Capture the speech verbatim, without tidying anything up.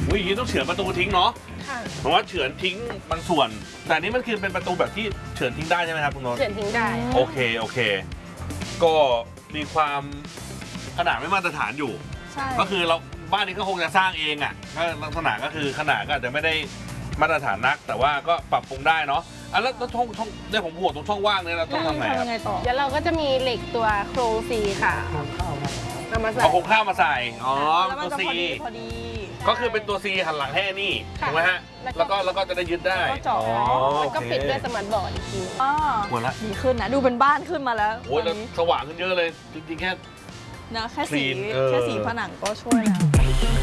อุ้ยอย่างนี้ต้องเฉือนประตูทิ้งเนาะค่ะเพราะว่าเฉือนทิ้งบางส่วน แต่นี้มันคือเป็นประตูแบบที่เฉือนทิ้งได้ใช่ไหมครับคุณโน้ตเฉือนทิ้งได้โอเคโอเค ก็มีความขนาดไม่มาตรฐานอยู่ใช่ก็คือเราบ้านนี้ก็คงจะสร้างเองอ่ะก็ลักษณะก็คือขนาดก็อาจจะไม่ได้มาตรฐานนัก แต่ว่าก็ปรับปรุงได้เนาะอ่ะแล้วช่องช่องเนี่ยผมห่วงตรงช่องว่างเนี่ยเราต้องทำไงคทำรับยังไงต่อเดี๋ยวเราก็จะมีเหล็กตัวโครงซีค่ะเอามาใส่เอาโครงข้าวมาใส่ อ๋อแล้วมันตัวจะซีพอดีพอดีก็คือเป็นตัวซีหันหลังให้นี่ถูกไหมฮะ แล้วก็แล้วก็จะได้ยึดได้แล้วก็เจาะอ๋อแล้วก็โอเคปิดด้วยสมาร์ทบอร์ดอีกทีอ๋อหมดละดีขึ้นนะ ดูเป็นบ้านขึ้นมาแล้วโอ้ยตแล้อวนนี้สว่างขึ้นเยอะเลย จริงๆแค่นะแค่สี clean เออแค่สีผนังก็ช่วยแล้ว